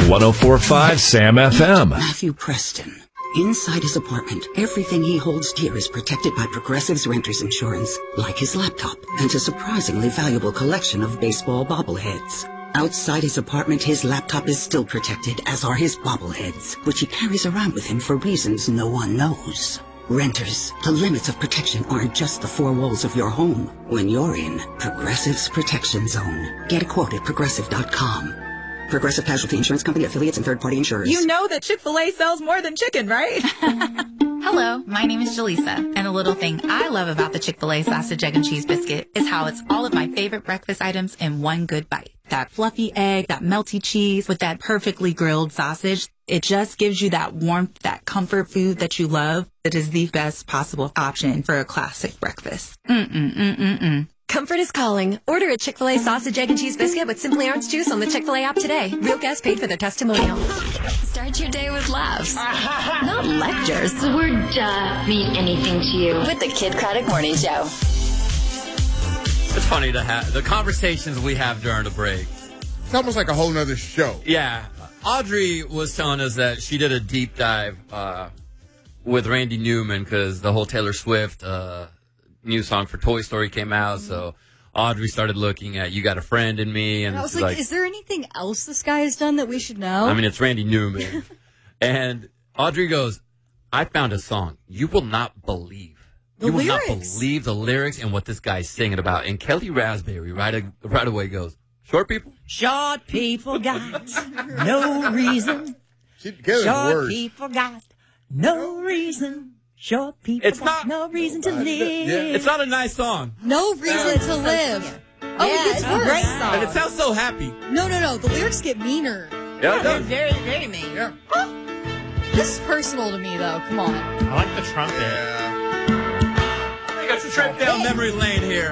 104.5 Sam FM. Matthew Preston. Inside his apartment, everything he holds dear is protected by Progressive's renter's insurance, like his laptop and a surprisingly valuable collection of baseball bobbleheads. Outside his apartment, his laptop is still protected, as are his bobbleheads, which he carries around with him for reasons no one knows. Renters, the limits of protection aren't just the four walls of your home. When you're in Progressive's Protection Zone, get a quote at Progressive.com. Progressive Casualty Insurance Company, affiliates, and third-party insurers. You know that Chick-fil-A sells more than chicken, right? Hello, my name is Jaleesa, and a little thing I love about the Chick-fil-A sausage, egg, and cheese biscuit is how it's all of my favorite breakfast items in one good bite. That fluffy egg, that melty cheese with that perfectly grilled sausage. It just gives you that warmth, that comfort food that you love. It is the best possible option for a classic breakfast. Comfort is calling. Order a Chick-fil-A sausage, egg, and cheese biscuit with Simply Orange Juice on the Chick-fil-A app today. Real guests paid for their testimonial. Start your day with laughs, not lectures. The word duh mean anything to you? With the Kid Craddock Morning Show. It's funny to have the conversations we have during the break. It's almost like a whole nother show. Yeah. Audrey was telling us that she did a deep dive with Randy Newman because the whole Taylor Swift new song for Toy Story came out. So Audrey started looking at You Got a Friend in Me. And I was like, is there anything else this guy has done that we should know? I mean, it's Randy Newman. And Audrey goes, I found a song you will not believe. You will not believe the lyrics and what this guy's singing about. And Kelly Raspberry right away goes, short people? Short people got no reason. Short people got no reason. Short people got no reason to live. It's not a nice song. No reason to live. Oh, yeah, it's a great song. And it sounds so happy. No. The lyrics get meaner. Yeah, they're very, very mean. Yeah. This is personal to me, though. Come on. I like the trumpet. Yeah. You got your trip down memory lane here.